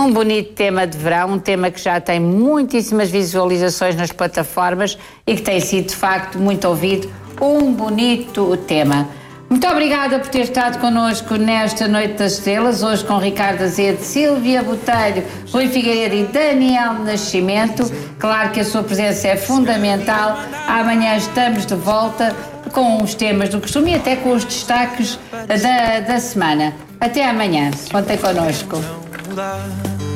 Um bonito tema de verão, um tema que já tem muitíssimas visualizações nas plataformas e que tem sido, de facto, muito ouvido. Um bonito tema. Muito obrigada por ter estado connosco nesta Noite das Estrelas, hoje com Ricardo Azevedo, Sílvia Botelho, Rui Figueiredo e Daniel Nascimento. Claro que a sua presença é fundamental. Amanhã estamos de volta com os temas do costume e até com os destaques da semana. Até amanhã. Contem connosco.